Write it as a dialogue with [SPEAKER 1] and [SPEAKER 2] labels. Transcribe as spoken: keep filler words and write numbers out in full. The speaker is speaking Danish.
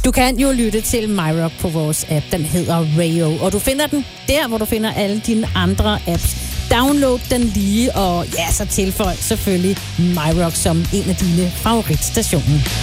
[SPEAKER 1] Du kan jo lytte til MyRock på vores app. Den hedder Rayo, og du finder den der, hvor du finder alle dine andre apps. Download den lige, og ja, så tilføj selvfølgelig MyRock som en af dine favoritstationer.